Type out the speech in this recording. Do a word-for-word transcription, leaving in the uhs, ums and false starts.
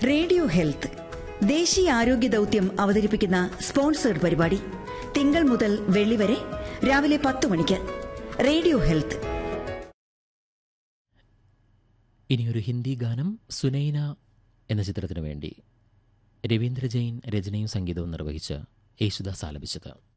Radio health ദേശീയ ആരോഗ്യ ദൗത്യം അവതരിപ്പിക്കുന്ന സ്പോൺസേഡ് പരിപാടി തിങ്കൾ മുതൽ വെള്ളി വരെ രാവിലെ പത്ത് മണിക്ക്. Radio health. ഇനിയൊരു ഹിന്ദി ഗാനം സുനൈന എന്ന ചിത്രത്തിനു വേണ്ടി രവീന്ദ്ര ജെയിൻ രചനയും സംഗീതവും നിർവഹിച്ച് യേശുദാസ് ആലപിച്ചത്.